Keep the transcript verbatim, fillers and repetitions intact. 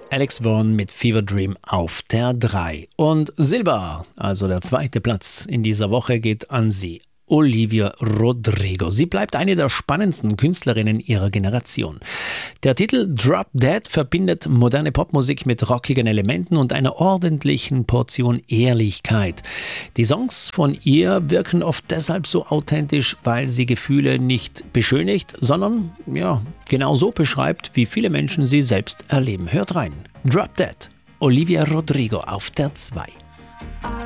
Alex Vaughn mit Fever Dream auf der drei. Und Silber, also der zweite Platz in dieser Woche, geht an sie. Olivia Rodrigo. Sie bleibt eine der spannendsten Künstlerinnen ihrer Generation. Der Titel Drop Dead verbindet moderne Popmusik mit rockigen Elementen und einer ordentlichen Portion Ehrlichkeit. Die Songs von ihr wirken oft deshalb so authentisch, weil sie Gefühle nicht beschönigt, sondern ja, genau so beschreibt, wie viele Menschen sie selbst erleben. Hört rein. Drop Dead. Olivia Rodrigo auf der zwei.